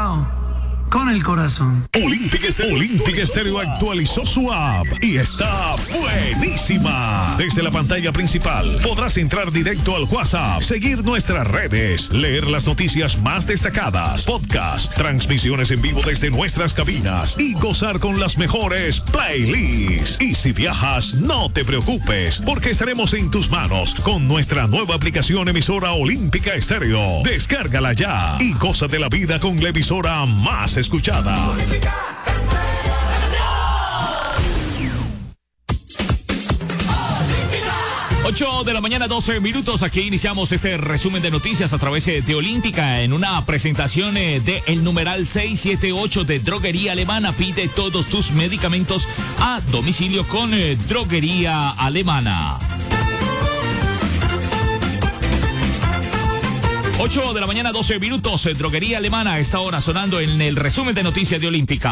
No, con el corazón. Olímpica Estéreo actualizó su app y está buenísima. Desde la pantalla principal podrás entrar directo al WhatsApp, seguir nuestras redes, leer las noticias más destacadas, podcast, transmisiones en vivo desde nuestras cabinas y gozar con las mejores playlists. Y si viajas, no te preocupes, porque estaremos en tus manos con nuestra nueva aplicación emisora Olímpica Estéreo. Descárgala ya y goza de la vida con la emisora más escuchada. 8 de la mañana, 12 minutos. Aquí iniciamos este resumen de noticias a través de Olímpica en una presentación de el numeral 678 de Droguería Alemana. Pide todos tus medicamentos a domicilio con Droguería Alemana. 8 de la mañana, 12 minutos. Droguería Alemana a esta hora sonando en el resumen de noticias de Olímpica.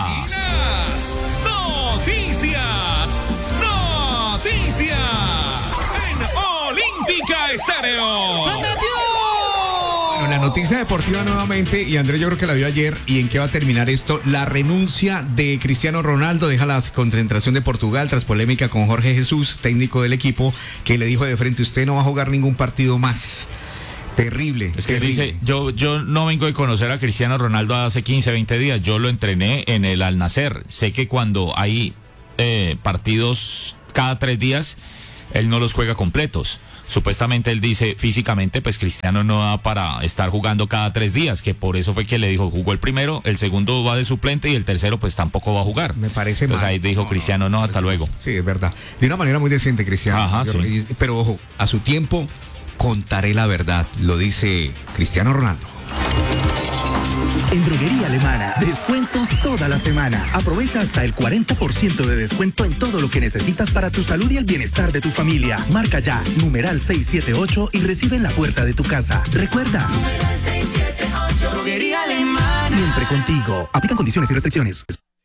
Noticias en Olímpica Estéreo. Bueno, la noticia deportiva nuevamente, y Andrés yo creo que la vio ayer. ¿Y en qué va a terminar esto? La renuncia de Cristiano Ronaldo deja la concentración de Portugal tras polémica con Jorge Jesús, técnico del equipo, que le dijo de frente: usted no va a jugar ningún partido más. Terrible. Es que dice, yo no vengo de conocer a Cristiano Ronaldo hace 15, 20 días. Yo lo entrené en el Al Nassr. Sé que cuando hay partidos cada 3 días, él no los juega completos. Supuestamente él dice, físicamente, pues Cristiano no da para estar jugando cada 3 días, que por eso fue que le dijo, jugó el primero, el segundo va de suplente y el tercero pues tampoco va a jugar. Me parece Entonces mal. ahí dijo Cristiano, no, hasta luego. Sí, es verdad. De una manera muy decente, Cristiano. Ajá, sí. Pero ojo, a su tiempo contaré la verdad, lo dice Cristiano Ronaldo. En Droguería Alemana, descuentos toda la semana. Aprovecha hasta el 40% de descuento en todo lo que necesitas para tu salud y el bienestar de tu familia. Marca ya, numeral 678 y recibe en la puerta de tu casa. Recuerda, numeral 678, Droguería Alemana. Siempre contigo. Aplican condiciones y restricciones.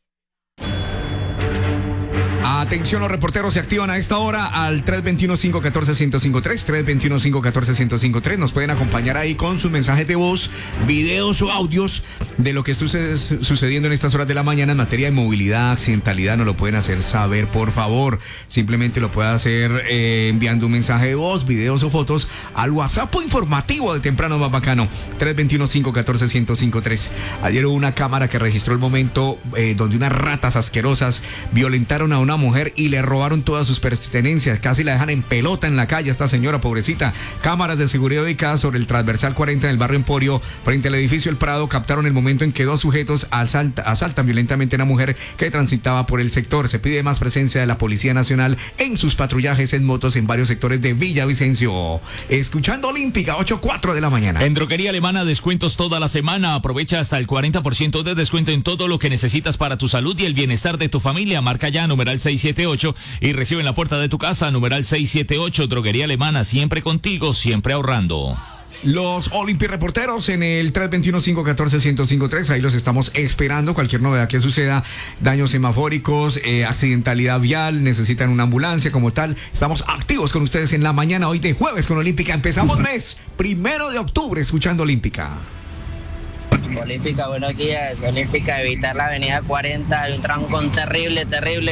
Atención, los reporteros se activan a esta hora al 321-514-1053, 321-514-1053. Nos pueden acompañar ahí con sus mensajes de voz, videos o audios de lo que está sucediendo en estas horas de la mañana en materia de movilidad, accidentalidad. Nos lo pueden hacer saber, por favor. Simplemente lo puede hacer enviando un mensaje de voz, videos o fotos al WhatsApp informativo de Temprano Más Bacano, 321-514-1053. Ayer hubo una cámara que registró el momento donde unas ratas asquerosas violentaron a una mujer y le robaron todas sus pertenencias, casi la dejan en pelota en la calle a esta señora, pobrecita. Cámaras de seguridad ubicadas sobre el transversal 40 en el barrio Emporio, frente al edificio El Prado, captaron el momento en que 2 sujetos asaltan violentamente a una mujer que transitaba por el sector. Se pide más presencia de la Policía Nacional en sus patrullajes en motos en varios sectores de Villavicencio. Escuchando Olímpica, 8:04 de la mañana. En Droguería Alemana, descuentos toda la semana. Aprovecha hasta el 40% de descuento en todo lo que necesitas para tu salud y el bienestar de tu familia. Marca ya, numeral 678 y recibe en la puerta de tu casa, numeral 678. Droguería Alemana, siempre contigo, siempre ahorrando. Los Olympic reporteros en el 321-514-1053, ahí los estamos esperando. Cualquier novedad que suceda, daños semafóricos, accidentalidad vial, necesitan una ambulancia como tal. Estamos activos con ustedes en la mañana hoy de jueves con Olímpica. Empezamos mes 1 de octubre escuchando Olímpica. Olímpica, buenos días. Olímpica, evitar la avenida 40, hay un trancón terrible.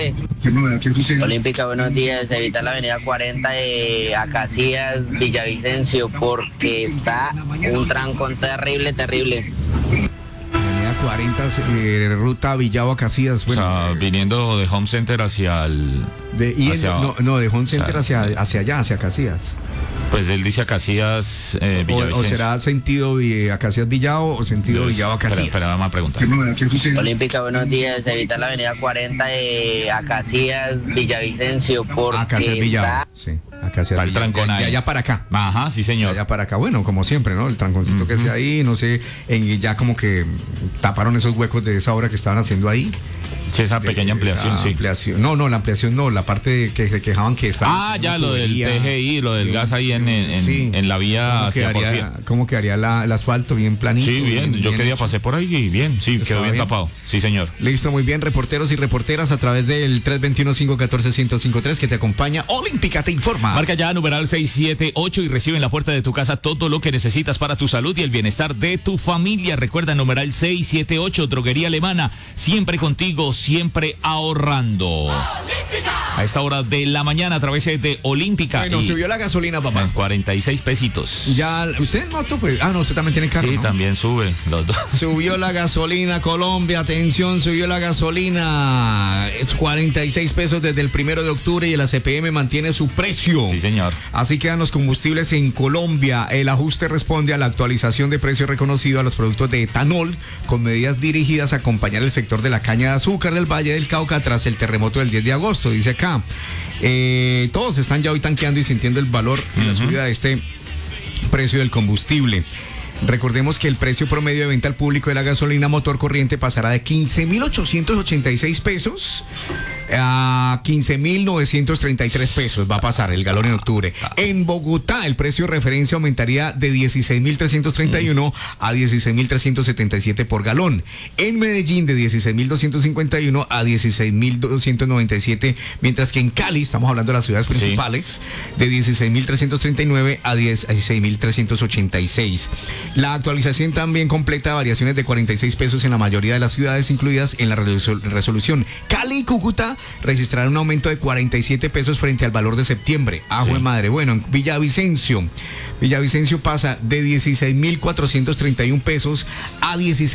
Olímpica, buenos días. Evitar la avenida 40 de Acacias, Villavicencio, porque está un trancón terrible. Avenida 40, ruta Villavo a Casillas. Bueno, o sea, viniendo de Home Center hacia el... de Home Center, o sea, hacia allá, hacia Casillas. Pues él dice Acacias, Villavicencio. O será sentido Acacias Villavo o sentido Villavo Acacias. Espera, vamos a preguntar. Olímpica, buenos días. Evitar la avenida 40 de Acacias, Villavicencio, porque Acacias Villavo, está... sí. Acacias Está el Villavo, trancón ahí. de allá para acá. Ajá, sí señor. De allá para acá, bueno, como siempre, ¿no? El tranconcito que sea ahí, no sé, ya como que taparon esos huecos de esa obra que estaban haciendo ahí. Sí, esa pequeña ampliación, sí. No, la ampliación no, la parte que se quejaban que estaba... Ya, lo del TGI, lo del gas ahí en la vía hacia Porfía. ¿Cómo quedaría el asfalto? Bien planito. Sí, bien, yo que día hecho. pasé por ahí y bien, sí, quedó bien tapado. Sí, señor. Listo, muy bien, reporteros y reporteras a través del 321-514-1053 que te acompaña. Olímpica te informa. Marca ya numeral 678 y recibe en la puerta de tu casa todo lo que necesitas para tu salud y el bienestar de tu familia. Recuerda numeral 678, Droguería Alemana, siempre contigo, siempre ahorrando. ¡Olímpica! A esta hora de la mañana a través de Olímpica. Bueno, subió la gasolina, papá. En 46 pesitos. Ya, ¿usted en moto? Pues, no, usted también tiene carro, sí, ¿no? También sube, los dos. Subió la gasolina, Colombia, atención, subió la gasolina. Es 46 pesos desde el 1 de octubre y la CPM mantiene su precio. Sí, señor. Así quedan los combustibles en Colombia. El ajuste responde a la actualización de precio reconocido a los productos de etanol, con medidas dirigidas a acompañar el sector de la caña de azúcar del Valle del Cauca tras el terremoto del 10 de agosto, dice acá. Todos están ya hoy tanqueando y sintiendo el valor y la subida de este precio del combustible. Recordemos que el precio promedio de venta al público de la gasolina motor corriente pasará de 15.886 pesos a 15.933 pesos. Va a pasar el galón en octubre. En Bogotá el precio de referencia aumentaría de 16.331 a 16.377 por galón. En Medellín de 16.251 a 16.297, mientras que en Cali, estamos hablando de las ciudades principales, de 16.339 a 16.386. La actualización también completa variaciones de 46 pesos en la mayoría de las ciudades incluidas en la resolución. Cali y Cúcuta registraron un aumento de 47 pesos frente al valor de septiembre. De madre. Bueno, en Villavicencio pasa de 16.431 pesos a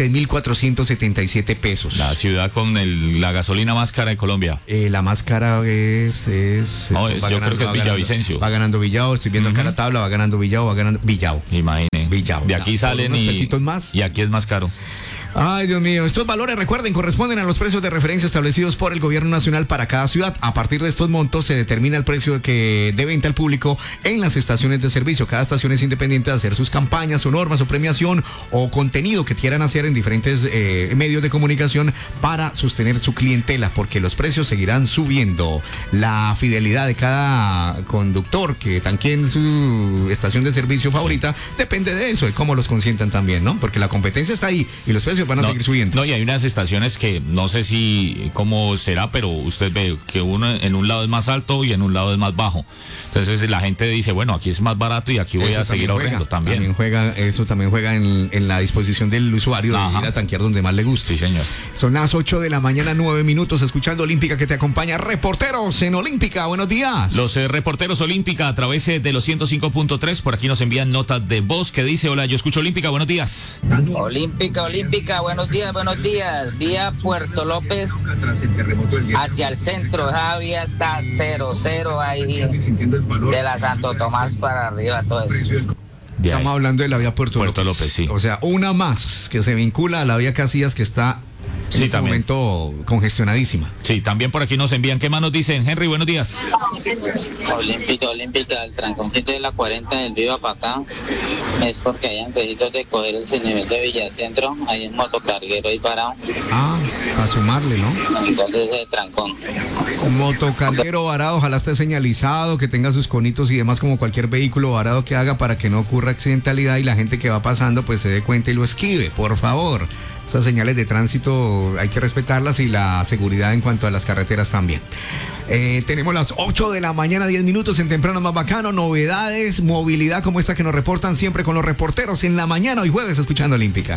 16.477 pesos. La ciudad con la gasolina más cara de Colombia. La más cara es yo creo que es Villavicencio. Va ganando Villao, estoy viendo acá la tabla, va ganando Villao. Imagine. Villao. De aquí salen unos pesitos más. Y aquí es más caro. Ay, Dios mío, estos valores, recuerden, corresponden a los precios de referencia establecidos por el gobierno nacional para cada ciudad. A partir de estos montos se determina el precio de venta al público en las estaciones de servicio. Cada estación es independiente de hacer sus campañas o normas o premiación o contenido que quieran hacer en diferentes medios de comunicación para sostener su clientela, porque los precios seguirán subiendo. La fidelidad de cada conductor que tanquee en su estación de servicio favorita depende de eso, de cómo los consientan también, ¿no? Porque la competencia está ahí y los precios van a seguir subiendo. No, y hay unas estaciones que no sé si cómo será, pero usted ve que uno en un lado es más alto y en un lado es más bajo. Entonces la gente dice, bueno, aquí es más barato y aquí voy a seguir ahorrando también. Eso también juega en la disposición del usuario de ir a tanquear donde más le guste. Sí, señor. Son las 8 de la mañana, 9 minutos, escuchando Olímpica que te acompaña. Reporteros en Olímpica, buenos días. Los reporteros Olímpica a través de los 105.3, por aquí nos envían notas de voz que dice, hola, yo escucho Olímpica, buenos días. Olímpica, buenos días. Vía Puerto López hacia el centro, Javier está 0-0 ahí de la Santo Tomás para arriba, todo eso. Estamos hablando de la vía Puerto López, sí. O sea, una más que se vincula a la vía Casillas que está en este momento congestionadísima. Sí, también por aquí nos envían. ¿Qué más nos dicen? Henry, buenos días. Olímpica, el tranconcito de la 40 del Viva para acá es porque hay antes de coger el nivel de Villacentro, hay un motocarguero ahí parado. Para sumarle, ¿no? Entonces el trancón. Un motocarguero varado, ojalá esté señalizado, que tenga sus conitos y demás como cualquier vehículo varado que haga para que no ocurra accidentalidad y la gente que va pasando pues se dé cuenta y lo esquive, por favor. Esas señales de tránsito hay que respetarlas y la seguridad en cuanto a las carreteras también. Tenemos las 8 de la mañana, 10 minutos en Temprano Más Bacano. Novedades, movilidad como esta que nos reportan siempre con los reporteros en la mañana, hoy jueves, escuchando Olímpica.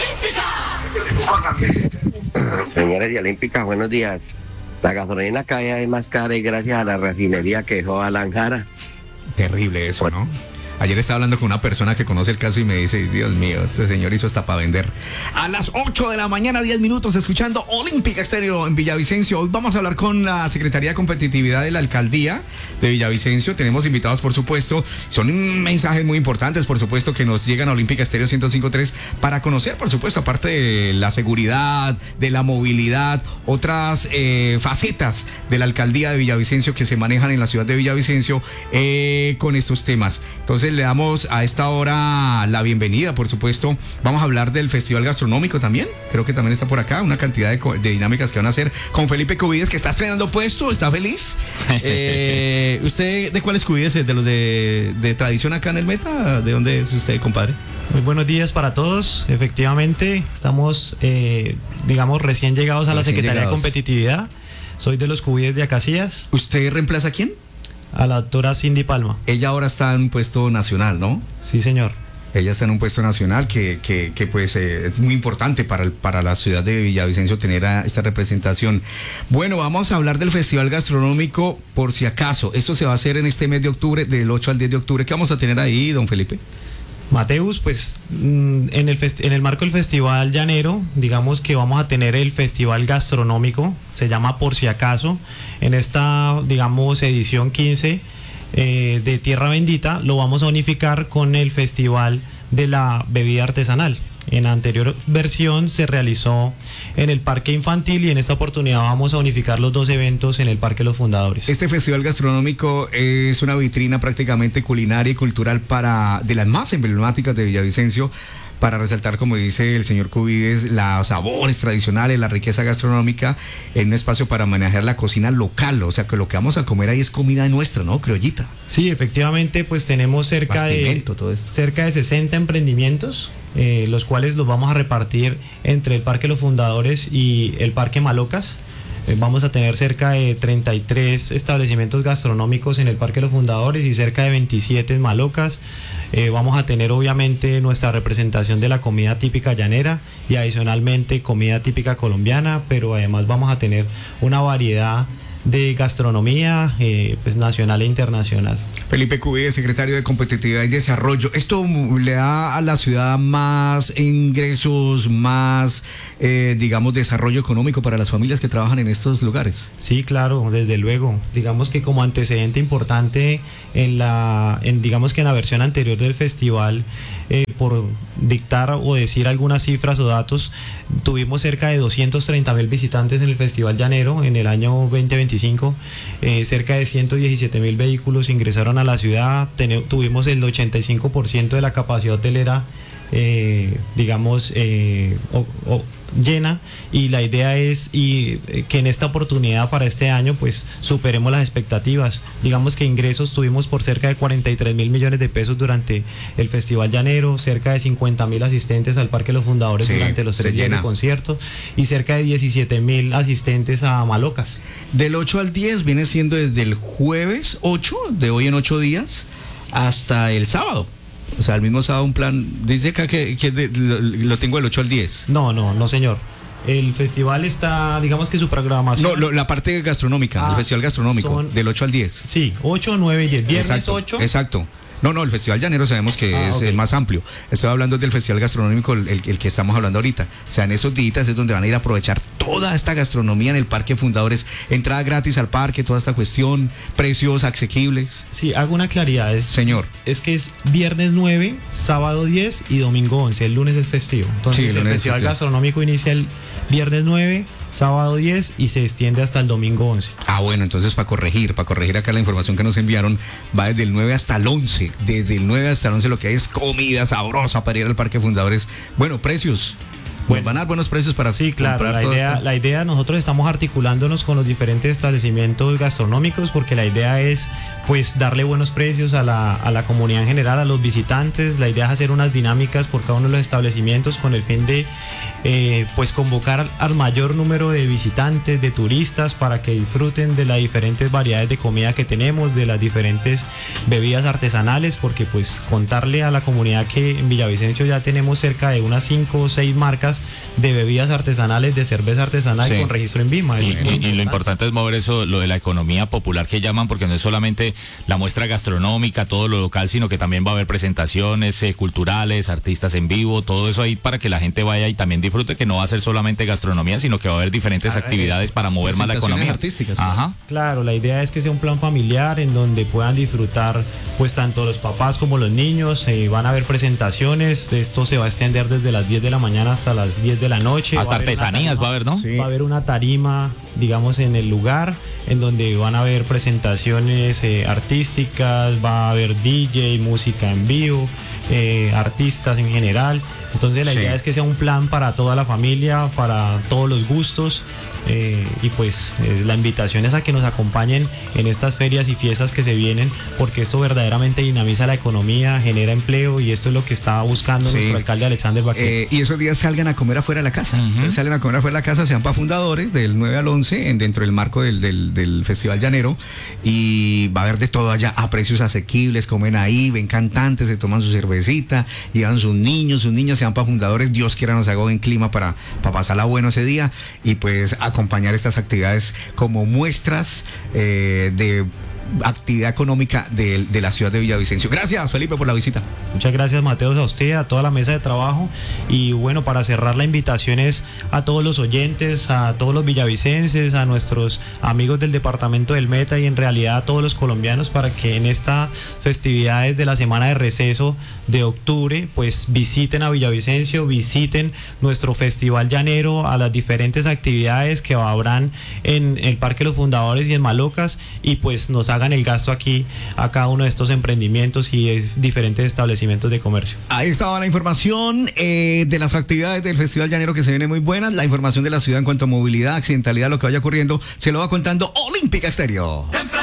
Señores de Olímpica, buenos días. La gasolina cada día es más cara y gracias a la refinería que dejó Alan Jara. Terrible eso, ¿no? Ayer estaba hablando con una persona que conoce el caso y me dice, Dios mío, este señor hizo hasta para vender. A las 8 de la mañana, 10 minutos, escuchando Olímpica Estéreo en Villavicencio. Hoy vamos a hablar con la Secretaría de Competitividad de la Alcaldía de Villavicencio. Tenemos invitados, por supuesto. Son mensajes muy importantes, por supuesto, que nos llegan a Olímpica Estéreo 105.3 para conocer, por supuesto, aparte de la seguridad, de la movilidad, otras facetas de la Alcaldía de Villavicencio que se manejan en la ciudad de Villavicencio con estos temas. Entonces, Cubides, le damos a esta hora la bienvenida, por supuesto. Vamos a hablar del Festival Gastronómico también. Creo que también está por acá, una cantidad de dinámicas que van a hacer con Felipe Cubides, que está estrenando puesto, está feliz. ¿Usted de cuáles Cubides es? ¿De los de tradición acá en el Meta? ¿De dónde es usted, compadre? Muy buenos días para todos. Efectivamente, estamos, digamos, recién llegados a la Secretaría de Competitividad. Soy de los Cubides de Acacias. ¿Usted reemplaza a quién? A la doctora Cindy Palma. Ella ahora está en un puesto nacional, ¿no? Sí, señor. Ella está en un puesto nacional que pues es muy importante para la ciudad de Villavicencio tener esta representación. Bueno, vamos a hablar del Festival Gastronómico, por si acaso. Esto se va a hacer en este mes de octubre, del 8 al 10 de octubre. ¿Qué vamos a tener ahí, don Felipe? Mateus, pues en el marco del Festival Llanero, digamos que vamos a tener el Festival Gastronómico, se llama Por Si Acaso, en esta, digamos, edición 15 de Tierra Bendita, lo vamos a unificar con el Festival de la Bebida Artesanal. En la anterior versión se realizó en el Parque Infantil y en esta oportunidad vamos a unificar los dos eventos en el Parque Los Fundadores. Este festival gastronómico es una vitrina prácticamente culinaria y cultural de las más emblemáticas de Villavicencio, para resaltar, como dice el señor Cubides, los sabores tradicionales, la riqueza gastronómica, en un espacio para manejar la cocina local. O sea, que lo que vamos a comer ahí es comida nuestra, ¿no? Criollita. Sí, efectivamente, pues tenemos cerca de 60 emprendimientos, los cuales los vamos a repartir entre el Parque Los Fundadores y el Parque Malocas. Vamos a tener cerca de 33 establecimientos gastronómicos en el Parque Los Fundadores y cerca de 27 en Malocas. Vamos a tener obviamente nuestra representación de la comida típica llanera y adicionalmente comida típica colombiana, pero además vamos a tener una variedad de gastronomía pues nacional e internacional. Felipe Cubides, secretario de Competitividad y Desarrollo. ¿Esto le da a la ciudad más ingresos, más, digamos, desarrollo económico para las familias que trabajan en estos lugares? Sí, claro, desde luego. Digamos que como antecedente importante digamos que en la versión anterior del festival, por dictar o decir algunas cifras o datos, tuvimos cerca de 230,000 visitantes en el Festival Llanero en el año 2025, cerca de 117,000 vehículos ingresaron a la ciudad, tuvimos el 85% de la capacidad hotelera, digamos, llena, y la idea es que en esta oportunidad para este año pues superemos las expectativas. Digamos que ingresos tuvimos por cerca de 43,000 millones de pesos durante el Festival Llanero, cerca de 50,000 asistentes al Parque Los Fundadores durante los 3 días de concierto y cerca de 17,000 asistentes a Malocas. Del 8 al 10 viene siendo desde el jueves 8, de hoy en 8 días, hasta el sábado. O sea, el mismo sábado un plan, dice acá que lo tengo del 8 al 10. No, señor. El festival está, digamos que su programación... No, la parte gastronómica, el festival gastronómico, del 8 al 10. Sí, 8, 9 y 10. Viernes exacto, 8. Exacto. No, el Festival Llanero sabemos que es el más amplio. Estoy hablando del Festival Gastronómico, el que estamos hablando ahorita. O sea, en esos días es donde van a ir a aprovechar toda esta gastronomía en el Parque Fundadores. Entrada gratis al parque, toda esta cuestión, precios asequibles. Sí, hago una claridad. Señor. Es que es viernes 9, sábado 10 y domingo 11. El lunes es festivo. Entonces el Festival Gastronómico inicia el viernes 9, sábado 10 y se extiende hasta el domingo 11. Bueno, entonces para corregir acá la información que nos enviaron, va desde el 9 hasta el 11. Desde el 9 hasta el 11 lo que hay es comida sabrosa para ir al Parque Fundadores. Bueno, precios. Bueno, van a dar buenos precios para claro, la idea, nosotros estamos articulándonos con los diferentes establecimientos gastronómicos porque la idea es pues darle buenos precios a la comunidad en general, a los visitantes. La idea es hacer unas dinámicas por cada uno de los establecimientos con el fin de pues convocar al mayor número de visitantes, de turistas, para que disfruten de las diferentes variedades de comida que tenemos, de las diferentes bebidas artesanales, porque pues contarle a la comunidad que en Villavicencio ya tenemos cerca de unas 5 o 6 marcas de bebidas artesanales, de cerveza artesanal con registro en VIMA. Y lo importante es mover eso, lo de la economía popular que llaman, porque no es solamente la muestra gastronómica, todo lo local, sino que también va a haber presentaciones culturales, artistas en vivo, todo eso ahí para que la gente vaya y también disfrute, que no va a ser solamente gastronomía, sino que va a haber diferentes actividades para mover más la economía. Artísticas. Ajá. Claro, la idea es que sea un plan familiar en donde puedan disfrutar pues tanto los papás como los niños. Van a haber presentaciones, esto se va a extender desde las 10 de la mañana hasta las 10 de la noche. Hasta artesanías va a haber, ¿no? Sí. Va a haber una tarima digamos, en el lugar, en donde van a haber presentaciones artísticas, va a haber DJ, música en vivo, artistas en general. Entonces la idea es que sea un plan para toda la familia, para todos los gustos. Y pues la invitación es a que nos acompañen en estas ferias y fiestas que se vienen, porque esto verdaderamente dinamiza la economía, genera empleo, y esto es lo que está buscando nuestro alcalde Alexander Baquer. Y esos días salgan a comer afuera de la casa. Salen a comer afuera de la casa, sean para fundadores del 9 al 11 dentro del marco del Festival Llanero, y va a haber de todo allá a precios asequibles. Comen ahí, ven cantantes, se toman su cervecita, llevan sus niños, se van para fundadores. Dios quiera nos haga buen clima para pasarla bueno ese día, y pues acompañar estas actividades como muestras de actividad económica de la ciudad de Villavicencio. Gracias, Felipe, por la visita. Muchas gracias, Mateos, a usted, a toda la mesa de trabajo. Y bueno, para cerrar, la invitación es a todos los oyentes, a todos los villavicenses, a nuestros amigos del departamento del Meta, y en realidad a todos los colombianos, para que en estas festividades de la semana de receso de octubre pues visiten a Villavicencio, visiten nuestro Festival Llanero, a las diferentes actividades que habrán en el Parque Los Fundadores y en Malocas, y pues nos hagan el gasto aquí a cada uno de estos emprendimientos y diferentes establecimientos de comercio. Ahí estaba la información de las actividades del Festival Llanero, que se viene muy buenas. La información de la ciudad en cuanto a movilidad, accidentalidad, lo que vaya ocurriendo, se lo va contando Olímpica Estéreo.